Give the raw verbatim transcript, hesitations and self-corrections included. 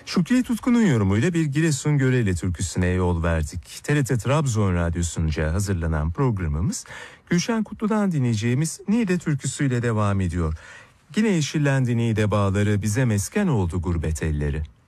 Şükriye Tutkun'un yorumuyla bir Giresun Göreli türküsüne yol verdik. T R T Trabzon Radyosu'nca hazırlanan programımız Gülşen Kutlu'dan dinleyeceğimiz Niğde türküsüyle devam ediyor. Yine yeşillendi Niğde bağları, bize mesken oldu gurbet elleri.